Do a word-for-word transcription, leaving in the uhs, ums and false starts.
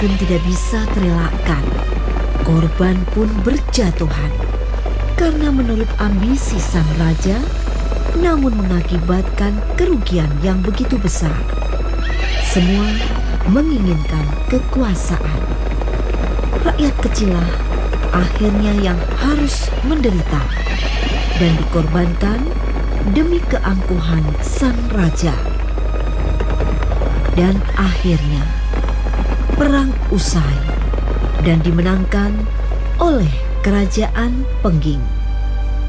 pun tidak bisa terelakkan. Korban pun berjatuhan karena menurut ambisi sang raja, namun mengakibatkan kerugian yang begitu besar. Semua menginginkan kekuasaan. Rakyat kecillah akhirnya yang harus menderita dan dikorbankan demi keangkuhan sang raja. Dan akhirnya perang usai dan dimenangkan oleh Kerajaan Pengging.